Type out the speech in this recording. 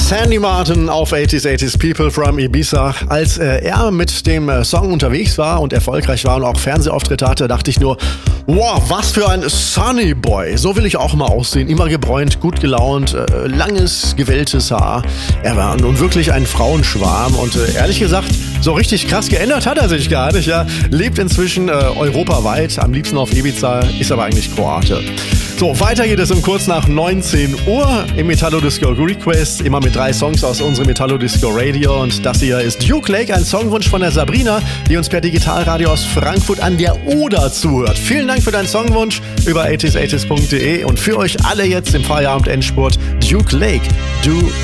Sandy Martin auf 80s People from Ibiza. Als er mit dem Song unterwegs war und erfolgreich war und auch Fernsehauftritte hatte, dachte ich nur, wow, was für ein Sunny Boy. So will ich auch mal aussehen. Immer gebräunt, gut gelaunt, langes, gewelltes Haar. Er war nun wirklich ein Frauenschwarm und ehrlich gesagt, so richtig krass geändert hat er sich gar nicht. Ja. Lebt inzwischen europaweit, am liebsten auf Ibiza, ist aber eigentlich Kroate. So, weiter geht es um kurz nach 19 Uhr im Metallo Disco Request, immer mit 3 Songs aus unserem Metallo Disco Radio. Und das hier ist Duke Lake, ein Songwunsch von der Sabrina, die uns per Digitalradio aus Frankfurt an der Oder zuhört. Vielen Dank für deinen Songwunsch über 80s80s.de und für euch alle jetzt im Feierabend-Endspurt Duke Lake, Do